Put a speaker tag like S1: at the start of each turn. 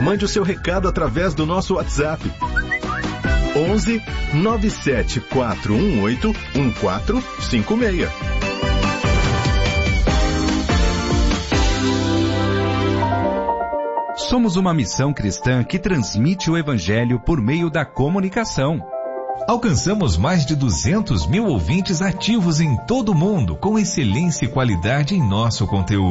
S1: Mande o seu recado através do nosso WhatsApp. 11 97418 1456.
S2: Somos uma missão cristã que transmite o Evangelho por meio da comunicação.
S3: Alcançamos mais de 200 mil ouvintes ativos em todo o mundo, com excelência e qualidade em nosso conteúdo.